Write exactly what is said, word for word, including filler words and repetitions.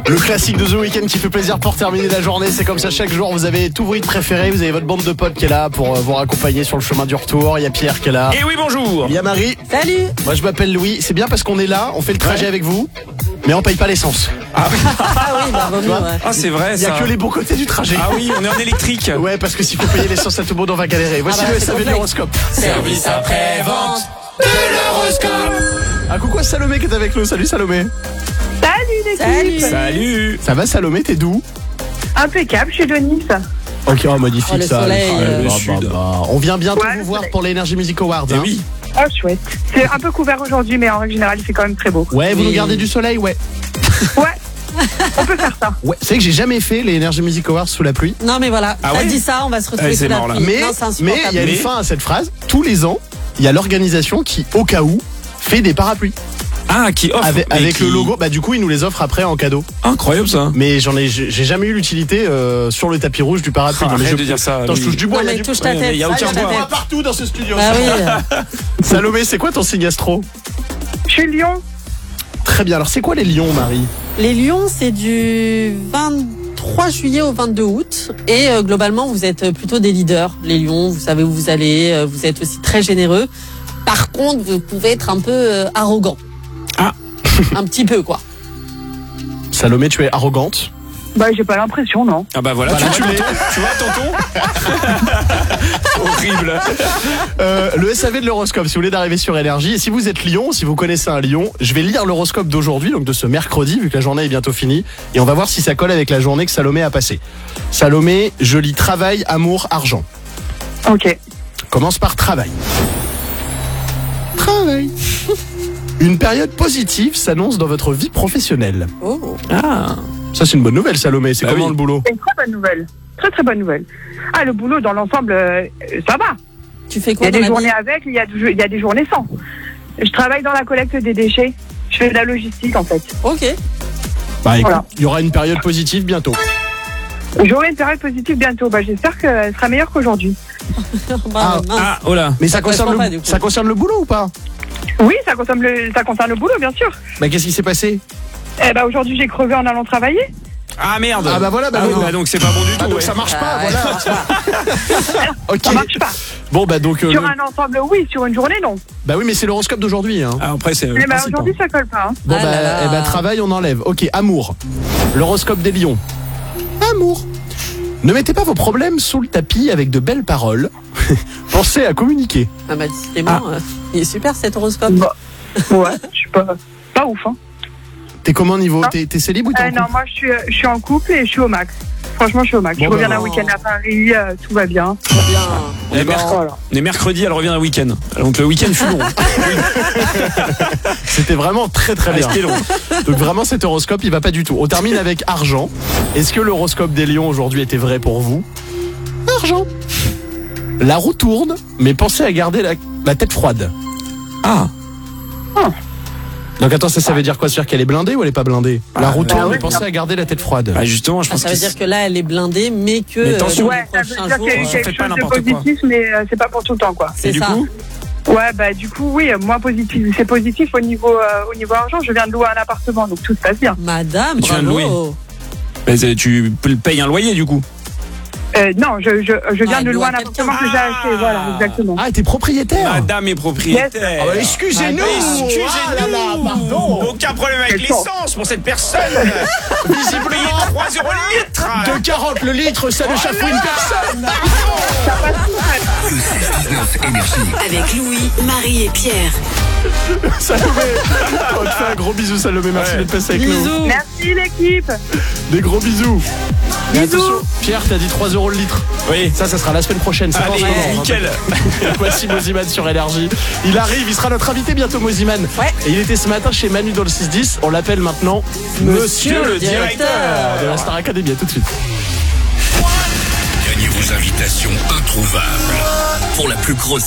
Le classique de The Weeknd qui fait plaisir pour terminer la journée. C'est comme ça chaque jour. Vous avez tout vos hits préférés. Vous avez votre bande de potes qui est là pour vous accompagner sur le chemin du retour. Il y a Pierre qui est là. Et oui, bonjour. Il y a Marie. Salut. Moi je m'appelle Louis. C'est bien parce qu'on est là, on fait le trajet ouais. avec vous, mais on paye pas l'essence. Ah, ah oui, bah vaut mieux, ouais. Ah c'est vrai ça. Il y a que les bons côtés du trajet. Ah oui, on est en électrique. Ouais, parce que s'il faut payer l'essence à tout le monde, on va galérer. Voici ah bah, le S A V de l'horoscope. Service après-vente de l'horoscope. Ah coucou Salomé qui est avec nous. Salut Salomé. Salut l'équipe. Salut. Salut. Ça va Salomé, t'es d'où? Impeccable, je suis de Nice. Ok, oh, magnifique oh, le ça. Soleil, le, euh... bah, bah, bah. On vient bientôt ouais, vous voir soleil. pour l'Energy Music Awards. Hein. Oui. Oh chouette. C'est un peu couvert aujourd'hui, mais en règle générale, il fait quand même très beau. Ouais, vous oui. nous gardez du soleil, ouais. Ouais. On peut faire ça. Ouais, c'est vrai que j'ai jamais fait les Energy Music Awards sous la pluie. Non mais voilà, ah t'as ouais dit ça, on va se retrouver ah, sous la mort, pluie. Mais non, mais il y a une mais... fin à cette phrase. Tous les ans, il y a l'organisation qui, au cas où, fait des parapluies. Ah, qui offre avec, avec qui... le logo. Bah du coup, ils nous les offrent après en cadeau. Incroyable ça. Mais j'en ai, j'ai jamais eu l'utilité euh, sur le tapis rouge du parapluie. Ah, non, mais arrête je... de dire ça. Attends, oui. je touche du bois. Non, Il mais y a, touche du... ta tête. Il y a aucun bois partout dans ce studio. Bah oui. Salomé, c'est quoi ton signe astro? Je suis Lyon. Très bien. Alors c'est quoi les lions, Marie? Les lions, c'est du vingt-trois juillet au vingt-deux août. Et euh, globalement, vous êtes plutôt des leaders. Les lions, vous savez où vous allez. Euh, vous êtes aussi très généreux. Par contre, vous pouvez être un peu euh, arrogant. Ah. Un petit peu, quoi. Salomé, tu es arrogante? Bah, j'ai pas l'impression, non. Ah bah voilà, voilà tu, tu, vois, tu vois tonton. Horrible. Euh, le S A V de l'horoscope, si vous voulez d'arriver sur Énergie. Et si vous êtes lion, si vous connaissez un lion, je vais lire l'horoscope d'aujourd'hui, donc de ce mercredi, vu que la journée est bientôt finie. Et on va voir si ça colle avec la journée que Salomé a passée. Salomé, je lis travail, amour, argent. Ok. Commence par travail. Travail. Une période positive s'annonce dans votre vie professionnelle. Oh. Ah. Ça, c'est une bonne nouvelle, Salomé. C'est bah comment oui. le boulot? C'est une très bonne nouvelle. Très très bonne nouvelle. Ah, le boulot dans l'ensemble, euh, ça va. Tu fais Il y quoi a dans des la journées vie? avec, il y, a, il y a des journées sans. Je travaille dans la collecte des déchets. Je fais de la logistique en fait. Ok. Bah écoute, Voilà. il y aura une période positive bientôt. J'aurai une période positive bientôt. Bah, j'espère qu'elle sera meilleure qu'aujourd'hui. bah, Ah. mince. Ah, oh là. Mais ça, Ça concerne, correspond le, pas, du coup. ça concerne le boulot ou pas? Oui, ça concerne le, ça concerne le boulot, bien sûr. Bah qu'est-ce qui s'est passé? Eh bah, aujourd'hui, j'ai crevé en allant travailler. Ah merde. Ah bah voilà, bah ah, oui, oui, non. bah donc c'est pas bon du Ah, tout. donc ouais. ça marche pas, Ah, ouais, voilà. ça marche pas. Ok. Ça marche pas. Bon bah donc euh, Sur le- un ensemble, oui. Sur une journée, non. bah oui mais c'est l'horoscope d'aujourd'hui hein. Ah, après c'est. le Mais bah, principe, aujourd'hui, hein. ça colle pas. Hein. Bon Ah bah, là là. eh bah travail on enlève. Ok, amour. L'horoscope des lions. Amour. Ne mettez pas vos problèmes sous le tapis avec de belles paroles. Pensez à communiquer. Ah bah décidément, euh, il est super cet horoscope. Bah, ouais, je suis pas, pas ouf. Hein. T'es comment niveau? Non. T'es, t'es célib ou t'es Euh, en non, couple? moi, je suis, je suis en couple et je suis au max. Franchement, je suis au max. Bon, je bah, reviens d'un non. week-end à Paris, euh, tout va bien. Très bien. On est, merc- Voilà. on est mercredi, elle revient un week-end. Donc le week-end fut long. C'était vraiment très très Ah, bien. c'était long. Donc vraiment cet horoscope il va pas du tout. On termine avec argent. Est-ce que l'horoscope des lions aujourd'hui était vrai pour vous? Argent. La roue tourne, mais pensez à garder la, la tête froide. Ah. Donc attends, ça, ça veut dire quoi? C'est-à-dire qu'elle est blindée ou elle est pas blindée? La Ah, roue bah tourne, oui, mais pensez à garder la tête froide. Bah justement, je Ah, pense ça veut que dire que là, elle est blindée, mais que Mais euh, attention. dans Ouais, les ça veut prochains dire qu'il y a eu jours, faites quelque pas chose de n'importe quoi. positif, mais euh, c'est pas pour tout le temps, quoi. c'est Et du ça. coup Ouais, bah du coup, oui, moins positif. C'est positif au niveau, euh, au niveau argent. Je viens de louer un appartement, donc tout se passe bien. Madame, Tu viens de bravo. bah, c'est- tu payes un loyer du coup. Euh, non, je, je, je viens Ah, de elle louer loue un à appartement que quelqu'un. j'ai acheté. Voilà, exactement. Ah, t'es propriétaire? Madame est propriétaire. Ah bah, excusez-nous. Bah, excusez-nous. Ah là là, pardon. Aucun problème avec Quelle chance. l'essence pour cette personne. Visiblement trois euros le litre. deux quarante le litre, ça ne chafouine personne. Avec Louis, Marie et Pierre. Salomé, on te fait un gros bisou Salomé, merci Ouais. d'être passé avec nous. Bisous. Merci l'équipe. Des gros bisous. Mais Bisous. attention, Pierre, t'as dit trois euros le litre. Oui. Ça, ça sera la semaine prochaine. C'est pas en Allez, ce moment, hein. nickel. Voici Moziman sur Énergie. Il arrive, il sera notre invité bientôt, Moziman. Ouais. Et il était ce matin chez Manu dans le six dix. On l'appelle maintenant Monsieur le directeur de la Star Academy. À tout de suite. Gagnez vos invitations introuvables pour la plus grosse